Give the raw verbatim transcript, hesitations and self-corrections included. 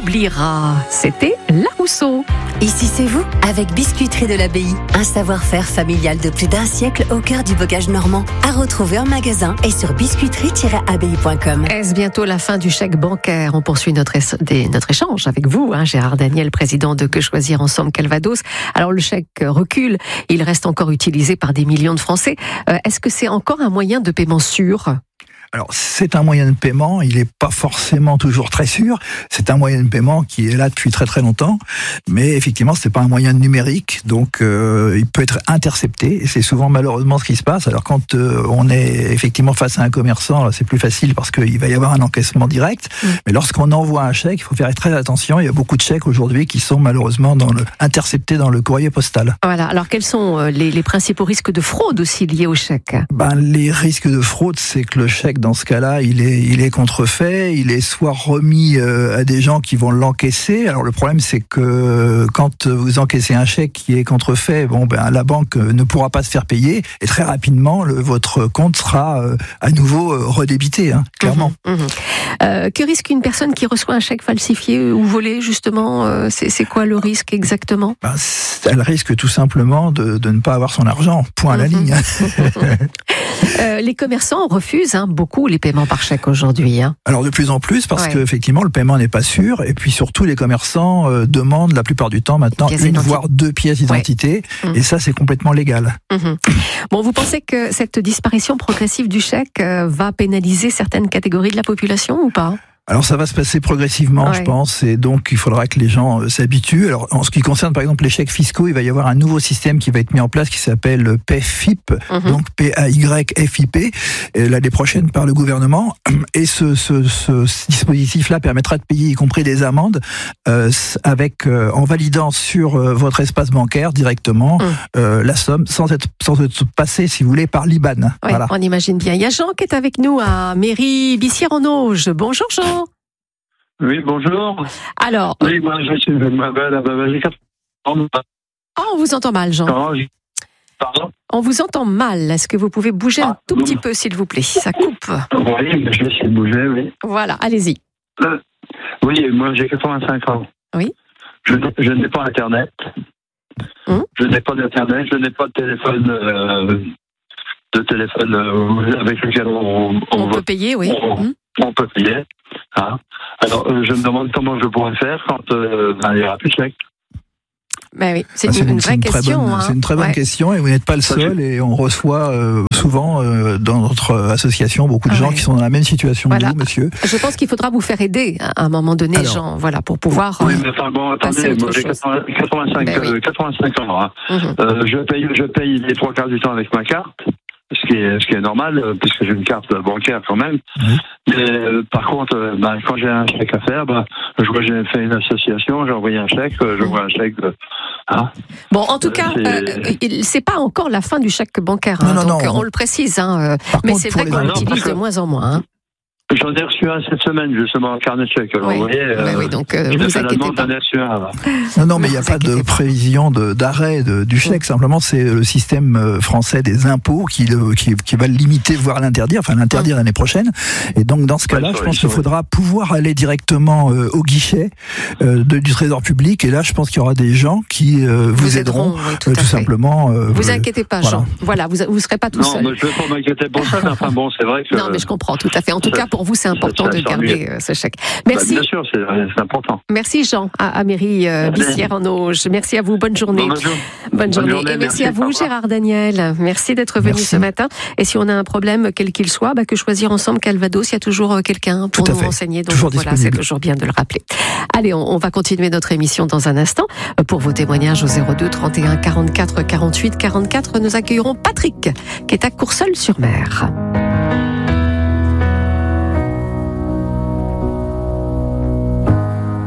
oubliera. C'était La Rousseau. Ici c'est vous, avec Biscuiterie de l'Abbaye. Un savoir-faire familial de plus d'un siècle au cœur du bocage normand. À retrouver en magasin et sur biscuiterie tiret abbaye point com. Est-ce bientôt la fin du chèque bancaire? On poursuit notre, es- des, notre échange avec vous, hein, Gérard Daniel, président de Que Choisir Ensemble Calvados. Alors le chèque recule, il reste encore utilisé par des millions de Français. Euh, est-ce que c'est encore un moyen de paiement sûr? Alors, c'est un moyen de paiement, il n'est pas forcément toujours très sûr. C'est un moyen de paiement qui est là depuis très très longtemps, mais effectivement, c'est pas un moyen numérique, donc euh, il peut être intercepté. Et c'est souvent malheureusement ce qui se passe. Alors, quand euh, on est effectivement face à un commerçant, là, c'est plus facile parce qu'il va y avoir un encaissement direct. Mmh. Mais lorsqu'on envoie un chèque, il faut faire très attention. Il y a beaucoup de chèques aujourd'hui qui sont malheureusement dans le, interceptés dans le courrier postal. Voilà. Alors, quels sont les, les principaux risques de fraude aussi liés au chèque? Ben, les risques de fraude, c'est que le chèque, dans ce cas-là, il est, il est contrefait, il est soit remis euh, à des gens qui vont l'encaisser. Alors le problème, c'est que quand vous encaissez un chèque qui est contrefait, bon, ben la banque ne pourra pas se faire payer et très rapidement, le, votre compte sera euh, à nouveau euh, redébité, hein, clairement. Mmh, mmh. Euh, que risque une personne qui reçoit un chèque falsifié ou volé, justement? euh, c'est, c'est quoi le risque exactement? Ben, elle risque tout simplement de, de ne pas avoir son argent. Point à la mmh. ligne. euh, les commerçants refusent hein, beaucoup les paiements par chèque aujourd'hui. Hein. Alors de plus en plus, parce ouais. qu'effectivement le paiement n'est pas sûr, et puis surtout les commerçants euh, demandent la plupart du temps maintenant une voire deux pièces d'identité, ouais. mmh. et ça c'est complètement légal. Mmh. Bon, vous pensez que cette disparition progressive du chèque euh, va pénaliser certaines catégories de la population ou pas ? Alors ça va se passer progressivement, ouais. je pense, et donc il faudra que les gens euh, s'habituent. Alors en ce qui concerne par exemple les chèques fiscaux, il va y avoir un nouveau système qui va être mis en place qui s'appelle P F I P, mm-hmm. donc P A Y F I P, et l'année prochaine par le gouvernement. Et ce, ce, ce, ce dispositif-là permettra de payer y compris des amendes euh, avec euh, en validant sur euh, votre espace bancaire directement mm. euh, la somme sans être sans être passé, si vous voulez, par l'I B A N. Ouais, voilà. On imagine bien. Il y a Jean qui est avec nous à Méry-Bissière-en-Auge. Bonjour Jean. Oui, bonjour. Alors. Oui, moi, je suis ma belle, j'ai quatre ans. Ah, on vous entend mal, Jean. Pardon? On vous entend mal. Est-ce que vous pouvez bouger ah, un tout bon. petit peu, s'il vous plaît? Ça coupe. Oui, je vais essayer de bouger, oui. Voilà, allez-y. Euh, oui, moi, j'ai quatre-vingt-cinq ans. Oui. Je, je n'ai pas Internet. Hum? Je n'ai pas d'Internet. Je n'ai pas de téléphone, euh, de téléphone euh, avec lequel on, on, on peut payer, oui. On, hum? on peut payer. Hein. Alors, euh, je me demande comment je pourrais faire quand euh, ben, il n'y aura plus de chèque. Ben oui, c'est, ah, c'est une, une c'est vraie une question. Bonne, hein. C'est une très bonne ouais. question et vous n'êtes pas le seul et on reçoit euh, souvent euh, dans notre association beaucoup de ah gens ouais. qui sont dans la même situation voilà. que vous, monsieur. Je pense qu'il faudra vous faire aider à un moment donné, Alors, Jean, voilà, pour pouvoir. Oui, mais enfin bon, attendez, moi j'ai quatre-vingt-cinq, ben oui. quatre-vingt-cinq ans. Hein. Mm-hmm. Euh, je paye, je paye les trois quarts du temps avec ma carte. Ce qui est, ce qui est normal, puisque j'ai une carte bancaire quand même. Mmh. Mais euh, par contre, ben, quand j'ai un chèque à faire, ben, je vois j'ai fait une association, j'ai envoyé un chèque, je vois un chèque. De, hein. Bon, en tout euh, cas, c'est... Euh, c'est pas encore la fin du chèque bancaire, hein, non, non, donc non. on le précise. Hein, mais contre, c'est vrai qu'on l'utilise de moins en moins. Hein. J'en ai reçu un cette semaine, justement, un carnet de chèques. Alors, oui, vous voyez, oui, oui, donc euh, je vous inquiétez pas. Non, non, mais il n'y a pas de prévision de, d'arrêt de, du chèque. Oui. Simplement, c'est le système français des impôts qui, qui, qui va le limiter, voire l'interdire, enfin l'interdire oui. l'année prochaine. Et donc, dans ce cas-là, ouais, je pense qu'il faudra pouvoir aller directement euh, au guichet euh, de, du Trésor public. Et là, je pense qu'il y aura des gens qui euh, vous, vous aideront, aideront oui, tout, euh, tout simplement. Euh, vous inquiétez pas, voilà. Jean. Voilà, vous ne serez pas tout non, seul. Non, mais je ne vais pas m'inquiéter pour ça. Mais enfin bon, c'est vrai que. Non, mais je comprends tout à fait. En tout cas, pour vous, c'est important de garder euh, ce chèque. Merci. Bah, bien sûr, c'est, c'est important. Merci Jean à, à Méry-Bissière-en-Auge. Merci à vous. Bonne journée. Bon, bonne, bonne journée. journée. Et merci, merci à vous, Gérard Daniel. Merci d'être venu merci. ce matin. Et si on a un problème, quel qu'il soit, bah, que choisir ensemble Calvados, il y a toujours quelqu'un pour Tout nous fait. renseigner. Donc toujours voilà, c'est toujours bien de le rappeler. Allez, on, on va continuer notre émission dans un instant. Pour vos témoignages au zéro deux trente et un quarante-quatre quarante-huit quarante-quatre, nous accueillerons Patrick, qui est à Courseulles-sur-Mer.